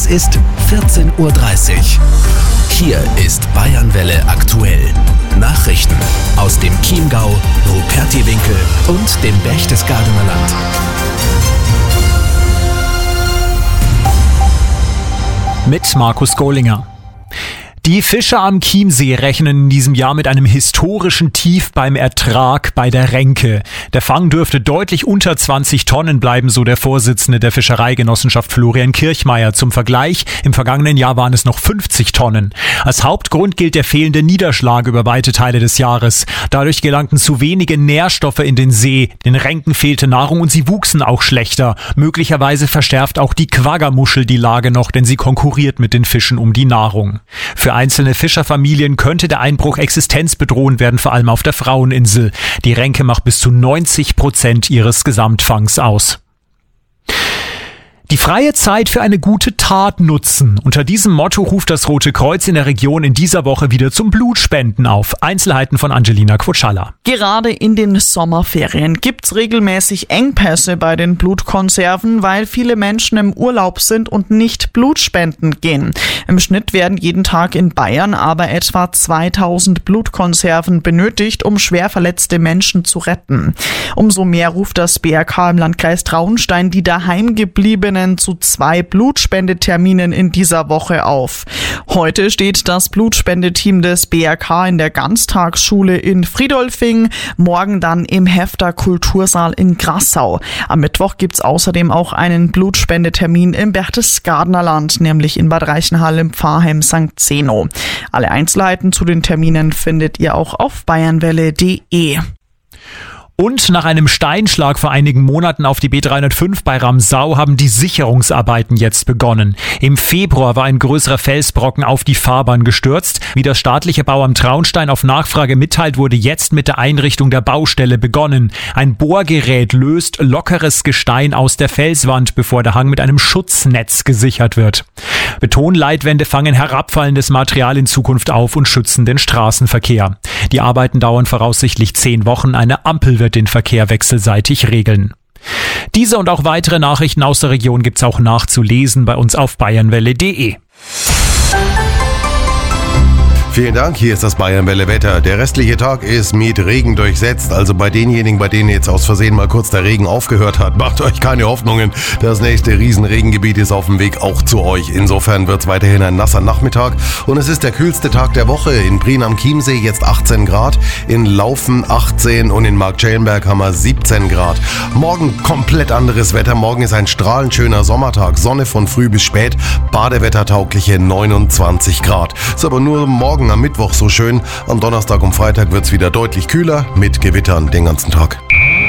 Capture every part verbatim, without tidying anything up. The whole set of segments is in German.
Es ist vierzehn Uhr dreißig. Hier ist Bayernwelle aktuell. Nachrichten aus dem Chiemgau, Rupertiwinkel und dem Berchtesgadener Land. Mit Markus Gohlinger. Die Fischer am Chiemsee rechnen in diesem Jahr mit einem historischen Tief beim Ertrag bei der Renke. Der Fang dürfte deutlich unter zwanzig Tonnen bleiben, so der Vorsitzende der Fischereigenossenschaft Florian Kirchmeier. Zum Vergleich, im vergangenen Jahr waren es noch fünfzig Tonnen. Als Hauptgrund gilt der fehlende Niederschlag über weite Teile des Jahres. Dadurch gelangten zu wenige Nährstoffe in den See, den Renken fehlte Nahrung und sie wuchsen auch schlechter. Möglicherweise verschärft auch die Quaggermuschel die Lage noch, denn sie konkurriert mit den Fischen um die Nahrung. Für einzelne Fischerfamilien könnte der Einbruch existenzbedrohend werden, vor allem auf der Fraueninsel. Die Renke macht bis zu neunzig Prozent ihres Gesamtfangs aus. Die freie Zeit für eine gute Tat nutzen. Unter diesem Motto ruft das Rote Kreuz in der Region in dieser Woche wieder zum Blutspenden auf. Einzelheiten von Angelina Kwotschalla. Gerade in den Sommerferien gibt's regelmäßig Engpässe bei den Blutkonserven, weil viele Menschen im Urlaub sind und nicht Blutspenden gehen. Im Schnitt werden jeden Tag in Bayern aber etwa zweitausend Blutkonserven benötigt, um schwer verletzte Menschen zu retten. Umso mehr ruft das B R K im Landkreis Traunstein die daheimgebliebenen zu zwei Blutspendeterminen in dieser Woche auf. Heute steht das Blutspendeteam des B R K in der Ganztagsschule in Friedolfing, morgen dann im Hefter Kultursaal in Grassau. Am Mittwoch gibt's außerdem auch einen Blutspendetermin im Berchtesgadener Land, nämlich in Bad Reichenhall im Pfarrheim Sankt Zeno. Alle Einzelheiten zu den Terminen findet ihr auch auf bayernwelle punkt de. Und nach einem Steinschlag vor einigen Monaten auf die B dreihundertfünf bei Ramsau haben die Sicherungsarbeiten jetzt begonnen. Im Februar war ein größerer Felsbrocken auf die Fahrbahn gestürzt. Wie das staatliche Bauamt Traunstein auf Nachfrage mitteilt, wurde jetzt mit der Einrichtung der Baustelle begonnen. Ein Bohrgerät löst lockeres Gestein aus der Felswand, bevor der Hang mit einem Schutznetz gesichert wird. Betonleitwände fangen herabfallendes Material in Zukunft auf und schützen den Straßenverkehr. Die Arbeiten dauern voraussichtlich zehn Wochen. Eine Ampel wird den Verkehr wechselseitig regeln. Diese und auch weitere Nachrichten aus der Region gibt's auch nachzulesen bei uns auf bayernwelle punkt de. Vielen Dank, hier ist das Bayernwelle Wetter. Der restliche Tag ist mit Regen durchsetzt, also bei denjenigen, bei denen jetzt aus Versehen mal kurz der Regen aufgehört hat, macht euch keine Hoffnungen. Das nächste Riesenregengebiet ist auf dem Weg auch zu euch. Insofern wird es weiterhin ein nasser Nachmittag und es ist der kühlste Tag der Woche. In Prien am Chiemsee jetzt achtzehn Grad, in Laufen achtzehn und in Marktschellenberg haben wir siebzehn Grad. Morgen komplett anderes Wetter. Morgen ist ein strahlend schöner Sommertag. Sonne von früh bis spät, badewettertaugliche neunundzwanzig Grad. Ist aber nur morgen am Mittwoch so schön. Am Donnerstag und Freitag wird es wieder deutlich kühler mit Gewittern den ganzen Tag.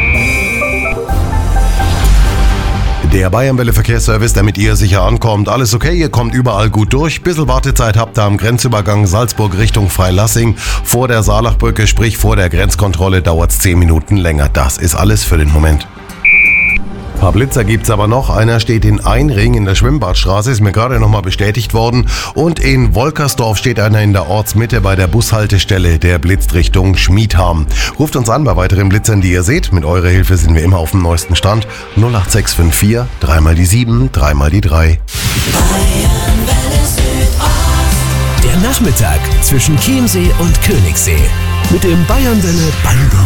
Der Bayernwelle Verkehrsservice, damit ihr sicher ankommt. Alles okay, ihr kommt überall gut durch. Bisschen Wartezeit habt ihr am Grenzübergang Salzburg Richtung Freilassing. Vor der Saalachbrücke, sprich vor der Grenzkontrolle, dauert es zehn Minuten länger. Das ist alles für den Moment. Ein paar Blitzer gibt's aber noch. Einer steht in Einring in der Schwimmbadstraße, ist mir gerade nochmal bestätigt worden. Und in Wolkersdorf steht einer in der Ortsmitte bei der Bushaltestelle, der blitzt Richtung Schmiedham. Ruft uns an bei weiteren Blitzern, die ihr seht. Mit eurer Hilfe sind wir immer auf dem neuesten Stand. null acht sechs fünf vier, drei mal die sieben, drei mal die drei. Der Nachmittag zwischen Chiemsee und Königssee. Mit dem Bayernwelle Band